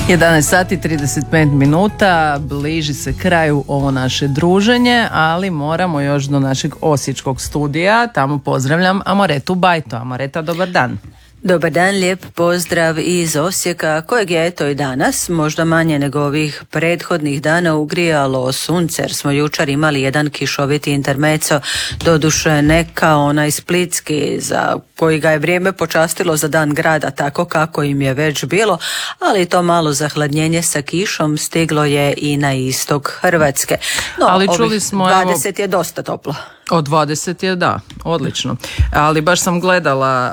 11 sati 35 minuta, bliži se kraju ovo naše druženje, ali moramo još do našeg osječkog studija. Tamo pozdravljam Amoretu Bajto. Amoreta, dobar dan. Dobar dan, lijep pozdrav iz Osijeka, kojeg je eto i danas, možda manje nego ovih prethodnih dana, ugrijalo sunce, jer smo jučer imali jedan kišoviti intermeco, doduše ne kao onaj splitski za koji ga je vrijeme počastilo za dan grada, tako kako im je već bilo, ali to malo zahladnjenje sa kišom stiglo je i na istok Hrvatske. No, ali čuli smo, 20 je dosta toplo. Od 20 je, da, odlično. Ali baš sam gledala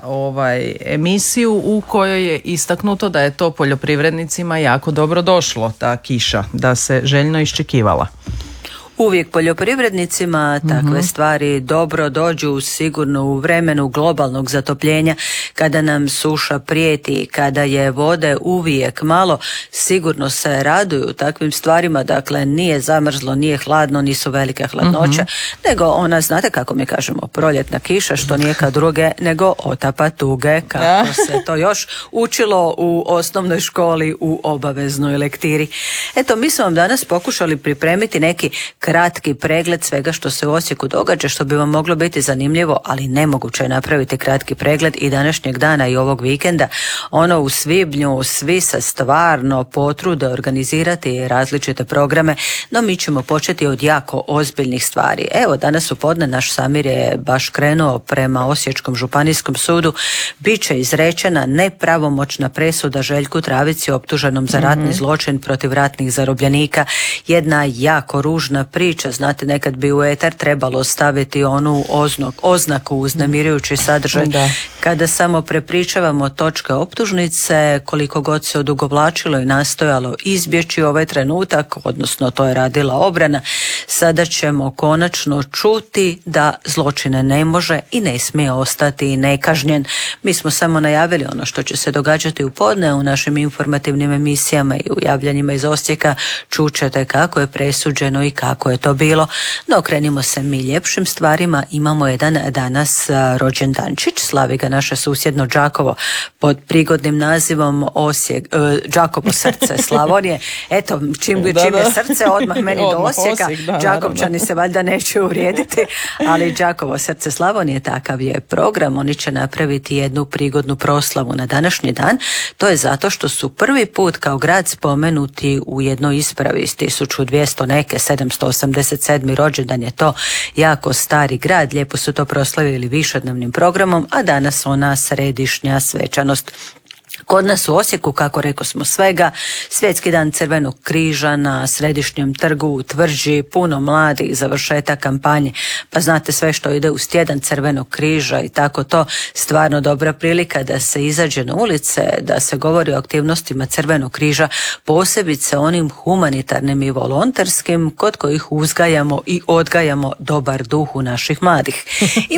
emisiju u kojoj je istaknuto da je to poljoprivrednicima jako dobro došlo, ta kiša, da se željno iščekivala. Uvijek poljoprivrednicima takve stvari dobro dođu sigurno u vremenu globalnog zatopljenja, kada nam suša prijeti, kada je vode uvijek malo, sigurno se raduju takvim stvarima, dakle nije zamrzlo, nije hladno, nisu velike hladnoće, nego ona, znate kako mi kažemo, proljetna kiša, što nije kao druge, nego otapa tuge, kako se to još učilo u osnovnoj školi u obaveznoj lektiri. Eto, mi smo vam danas pokušali pripremiti neki kratki pregled svega što se u Osijeku događa, što bi vam moglo biti zanimljivo, ali nemoguće je napraviti kratki pregled i današnjeg dana i ovog vikenda. Ono u svibnju svi se stvarno potrude organizirati različite programe, no mi ćemo početi od jako ozbiljnih stvari. Evo, danas u podne naš Samir je baš krenuo prema Osječkom županijskom sudu. Biće izrečena nepravomoćna presuda Željku Travici, optuženom za ratni zločin protiv ratnih zarobljenika. Jedna jako ružna priča, znate, nekad bi u etar trebalo staviti onu oznaku uznemirujući sadržaj, kada samo prepričavamo točke optužnice, koliko god se odugovlačilo i nastojalo izbjeći ovaj trenutak, odnosno to je radila obrana. Sada ćemo konačno čuti da zločine ne može i ne smije ostati nekažnjen. Mi smo samo najavili ono što će se događati u podne u našim informativnim emisijama i u javljanjima iz Osijeka. Čućete kako je presuđeno i kako je to bilo. No, krenimo se mi ljepšim stvarima. Imamo jedan danas rođendančić, slavi ga naše susjedno Đakovo pod prigodnim nazivom Đakovo srce Slavonije. Eto, čim je srce, odmah meni do Osijeka. Đakovčani se valjda neće uvrijediti, ali Đakovo srce Slavonije, takav je program. Oni će napraviti jednu prigodnu proslavu na današnji dan. To je zato što su prvi put kao grad spomenuti u jednoj ispravi iz 1200 neke, 787. rođendan je to, jako stari grad, lijepo su to proslavili višednevnim programom, a danas ona središnja svečanost. Kod nas u Osijeku, kako rekao smo svega, Svjetski dan Crvenog križa na Središnjem trgu u Tvrđi, puno mladih, završetak kampanje, pa znate sve što ide uz tjedan Crvenog križa i tako to, stvarno dobra prilika da se izađe na ulice, da se govori o aktivnostima Crvenog križa, posebice onim humanitarnim i volonterskim, kod kojih uzgajamo i odgajamo dobar duh u naših mladih.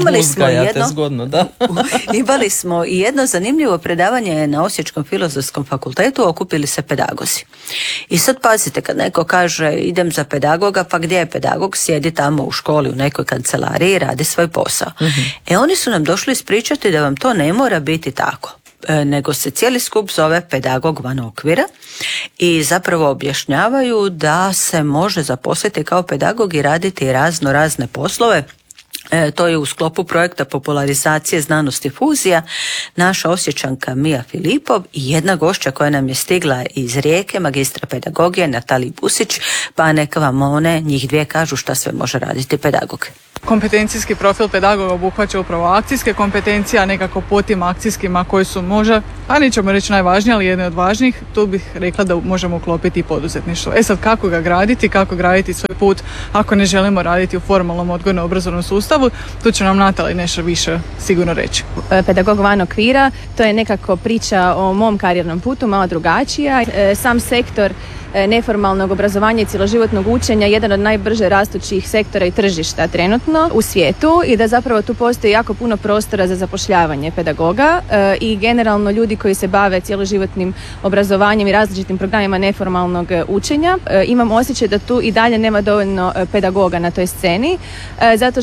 Imali smo i jedno zanimljivo predavanje na Osječkom filozofskom fakultetu, okupili se pedagozi. I sad pazite, kad neko kaže idem za pedagoga, pa gdje je pedagog? Sjedi tamo u školi u nekoj kancelariji i radi svoj posao. Oni su nam došli ispričati da vam to ne mora biti tako, nego se cijeli skup zove pedagog van okvira i zapravo objašnjavaju da se može zaposliti kao pedagog i raditi razne poslove. To je u sklopu projekta popularizacije znanosti fuzija naša Osječanka Mija Filipov i jedna gošća koja nam je stigla iz Rijeke, magistra pedagogije Natalija Busić, pa neka vam one, njih dvije, kažu šta sve može raditi pedagog. Kompetencijski profil pedagoga obuhvaća upravo akcijske kompetencije, a nekako po tim akcijskima koji su možda, a nećemo reći najvažnije, ali jedne od važnijih, tu bih rekla da možemo uklopiti i poduzetništvo. Sad, kako ga graditi, kako graditi svoj put ako ne želimo raditi u formalnom odgojno-obrazovnom sustavu, tu će nam Natalija nešto više sigurno reći. Pedagog van okvira, to je nekako priča o mom karijernom putu, malo drugačija. Sam sektor neformalnog obrazovanja i cjeloživotnog učenja jedan od najbrže rastućih sektora i tržišta trenutno u svijetu i da zapravo tu postoji jako puno prostora za zapošljavanje pedagoga i generalno ljudi koji se bave cjeloživotnim obrazovanjem i različitim programima neformalnog učenja. Imam osjećaj da tu i dalje nema dovoljno pedagoga na toj sceni zato što postoji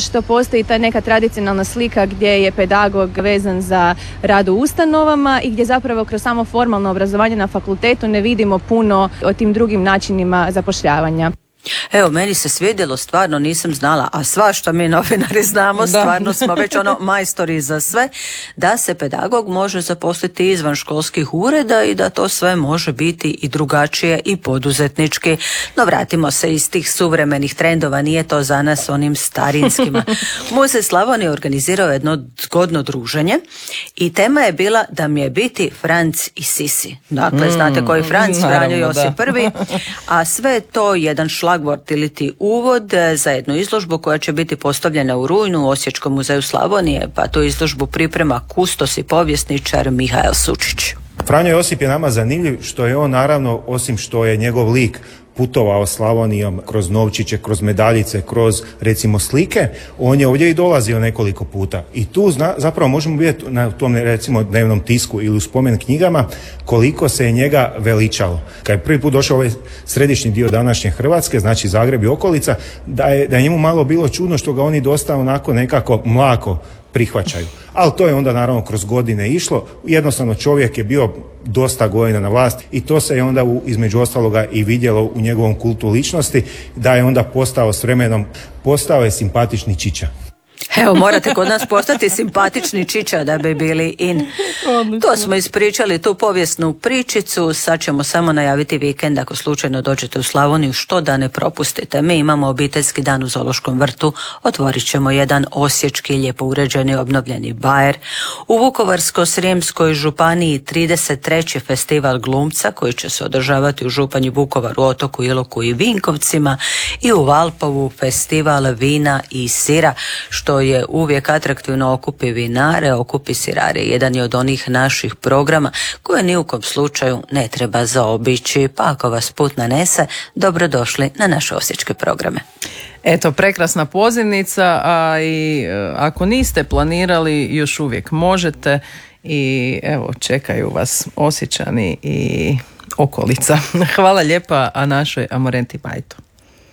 postoji ta neka tradicionalna slika gdje je pedagog vezan za rad u ustanovama i gdje zapravo kroz samo formalno obrazovanje na fakultetu ne vidimo puno o tim drugim načinima zapošljavanja. Evo, meni se svidjelo, stvarno nisam znala, a svašta mi novinari znamo, stvarno smo već majstori za sve, da se pedagog može zaposliti izvan školskih ureda i da to sve može biti i drugačije i poduzetnički. No vratimo se iz tih suvremenih trendova, nije to za nas onim starinskima. Muzej Slavonije organizirao jedno zgodno druženje i tema je bila da mi je biti Franc i Sisi. Dakle, znate koji Franc, Franjo Josip I, a sve to jedan šlagvort ili ti uvod za jednu izložbu koja će biti postavljena u rujnu u Osječkom muzeju Slavonije, pa tu izložbu priprema kustos i povjesničar Mihael Sučić. Franjo Josip je nama zanimljiv što je on, naravno, osim što je njegov lik putovao Slavonijom kroz novčiće, kroz medaljice, kroz recimo slike, on je ovdje i dolazio nekoliko puta. I tu zapravo možemo vidjeti na tom recimo dnevnom tisku ili u spomen knjigama koliko se je njega veličalo. Kad je prvi put došao ovaj središnji dio današnje Hrvatske, znači Zagreb i okolica, da je njemu malo bilo čudno što ga oni dosta onako nekako mlako prihvaćaju. Ali to je onda naravno kroz godine išlo. Jednostavno čovjek je bio dosta godina na vlasti i to se je onda između ostaloga i vidjelo u njegovom kultu ličnosti, da je onda postao s vremenom, postao je simpatični čiča. Evo, morate kod nas postati simpatični čiča da bi bili in. To smo ispričali, tu povijesnu pričicu. Sad ćemo samo najaviti vikend ako slučajno dođete u Slavoniju, što da ne propustite. Mi imamo obiteljski dan u Zoološkom vrtu, otvorit ćemo jedan osječki, lijepo uređeni, obnovljeni bajer. U Vukovarsko-srijemskoj županiji 33. festival glumca koji će se održavati u Županji, Vukovaru, Otoku, Iloku i Vinkovcima, i u Valpovu festival vina i sira, što je uvijek atraktivno, okupi vinare, okupi sirare. Jedan je od onih naših programa koje ni u kom slučaju ne treba zaobići, pa ako vas put nanese, dobrodošli na naše osječke programe. Eto, prekrasna pozivnica, a i ako niste planirali, još uvijek možete i evo, čekaju vas Osječani i okolica. Hvala lijepa našoj Amorenti Pajtu.